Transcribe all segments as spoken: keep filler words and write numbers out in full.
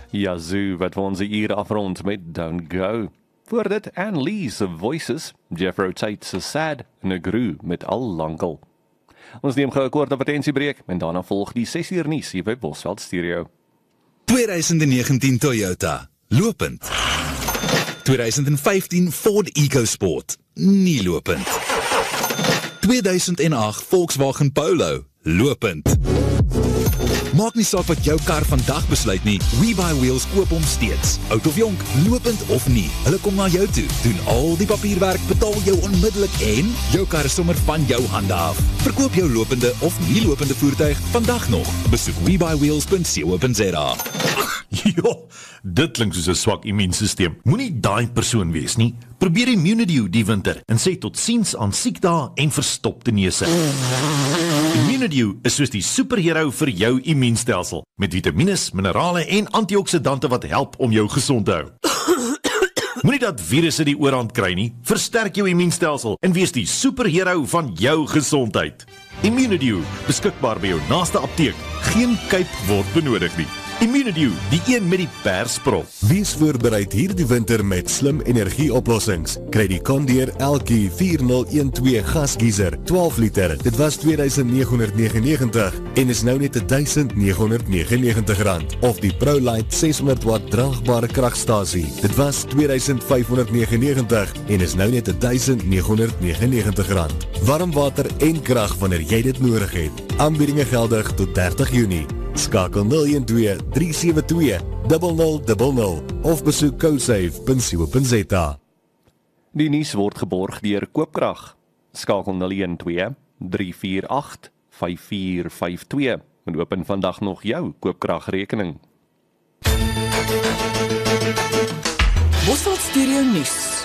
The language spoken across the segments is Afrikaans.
Yazoo wat vir ons die uur afrond met Don't Go. Voor dit Anne Lee's Voices, Jeff Rotate's Sad en 'n Gru met Al Lankal. Ons neem gou 'n kort advertensiebreek en daarna volg die ses uur nuus hier by Bosveld Stereo. twintig negentien Toyota, lopend. twintig vyftien Ford EcoSport, nie lopend. tweeduisend agt Volkswagen Polo, lopend. Maak nie saak wat jou kar vandag besluit nie, WeBuyWheels koop hom steeds. Oud of jonk, lopend of nie, hulle kom na jou toe, doen al die papierwerk, betaal jou onmiddellik en jou kar is sommer van jou hande af. Verkoop jou lopende of nie lopende voertuig vandag nog. Besoek we buy wheels punt co punt za. Jo, dit klink soos 'n swak immuunstelsel. Moenie daai persoon wees nie. Probeer Immunidew die winter en sê totsiens aan siekdae en verstopte neuse. Immunidew is soos die superhero vir jou immuunstelsel, met vitamines, minerale en antioksidante wat help om jou gesond te hou. Moenie dat virusse die oorhand kry nie. Versterk jou immuunstelsel en wees die superhero van jou gesondheid. Immunidew, beskikbaar by jou naaste apteek. Geen kuip word benodig nie. Immunidew, die een met die persprop. Wees voorbereid hierdie winter met slim energieoplossings. Kry die Condeer L Q vier nul een twee gasgeyser, twaalf liter. Dit was twee duisend nege honderd negenennegentig en is nou net duisend nege honderd negenennegentig rand. Of die ProLight ses honderd watt draagbare kragstasie. Dit was twee duisend vyf honderd negenennegentig en is nou net duisend nege honderd negenennegentig rand. Warm water en krag wanneer jy dit nodig het. Aanbiedinge geldig tot dertig Junie. Skakel nul een twee drie sewe twee nul nul nul nul of besoek codesave punt co punt za. Die nuus word geborg deur Koopkrag. Skakel nul een twee drie vier agt vyf vier vyf twee en open vandag nog jou Koopkragrekening. Bosveld Stereo nuus.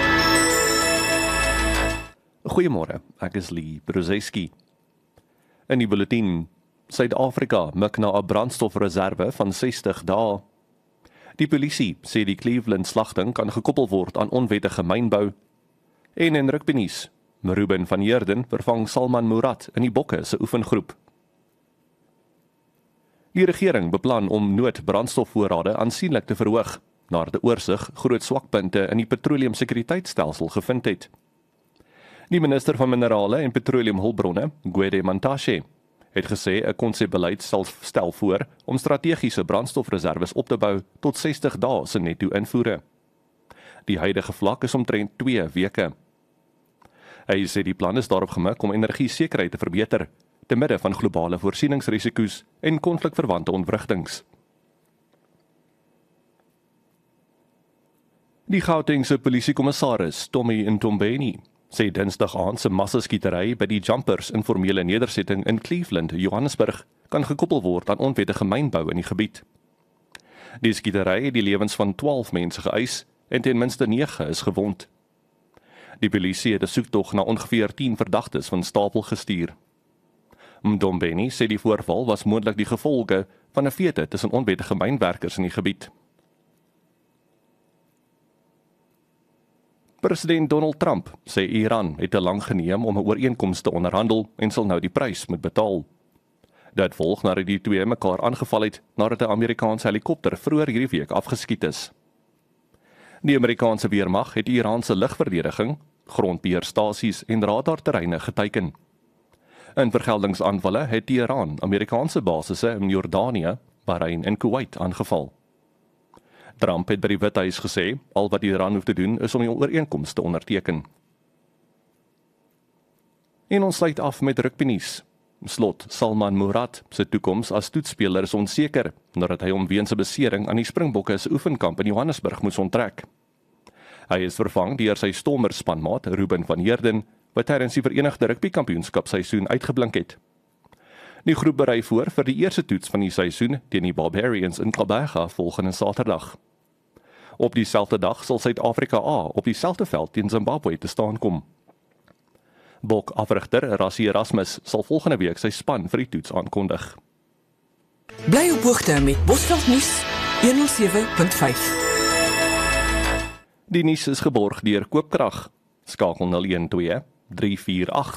Goeiemôre, ek is Lee Brozeski. In die bulletin: Suid-Afrika mik na 'n brandstofreserwe van sestig dae. Die polisie sê die Cleveland slagting kan gekoppel word aan onwettige mynbou. En in rugbynuus, Ruben van Heerden vervang Salman Murad in die Bokke se oefengroep. Die regering beplan om noodbrandstofvoorrade aansienlik te verhoog, nadat 'n oorsig groot swakpunte in die petroleumsekuriteitstelsel gevind het. Die minister van Minerale en Petroleumhulpbronne, Gwede Mantashe, het gesê 'n konsepbeleid sal stel voor om strategiese brandstofreserwes op te bou tot sestig dae se netto invoere. Die huidige vlak is omtrent twee weke. Hy sê die plan is daarop gemik om energiesekerheid te verbeter, te midde van globale voorsieningsrisiko's en konflikverwante ontwrigtings. Die Gautengse polisiekommissaris, Tommy Ntombeni, sê Dinsdag aand se massaskietery by die Jumpers informele nedersetting in Cleveland, Johannesburg, kan gekoppel word aan onwettige mynbou in die gebied. Die skietery het die lewens van twaalf mense geëis en ten minste nege is gewond. Die polisie het 'n soektog na ongeveer tien verdagtes van stapel gestuur. Ntombeni sê die voorval was moontlik die gevolge van 'n fete tussen onwettige mynwerkers in die gebied. President Donald Trump sê Iran het te lank geneem om 'n ooreenkoms te onderhandel en sal nou die prys moet betaal. Dit volg nadat die twee mekaar aangeval het nadat 'n Amerikaanse helikopter vroeër hierdie week afgeskiet is. Die Amerikaanse weermag het Iran se lugverdediging, grondbeheerstasies en radarterreine geteiken. In vergeldingsaanvalle het Teheran Amerikaanse basisse in Jordanië, Bahrein en Kuwait aangeval. Trump het by die Withuis gesê, al wat Iran hoef te doen is om die ooreenkoms te onderteken. En ons sluit af met rugbynuus. Slot Salman Murad se toekoms as toetsspeler is onseker, nadat hy omweens 'n besering aan die Springbokke se oefenkamp in Johannesburg moes onttrek. Hy is vervang deur sy Stormers spanmaat Ruben van Heerden, wat tydens die Verenigde Rugbykampioenskapseisoen uitgeblink het. Die groep berei voor vir die eerste toets van die seisoen teen die Barbarians in Gqeberha volgende Saterdag. Op dieselfde dag sal Suid-Afrika A op dieselfde veld teen Zimbabwe te staan kom. Bok-afrigter Rassie Erasmus sal volgende week sy span vir die toets aankondig. Bly op hoogte met Bosveld nuus honderd sewe punt vyf. Die nuus is geborg deur Koopkrag. Skakel nul een twee drie vier agt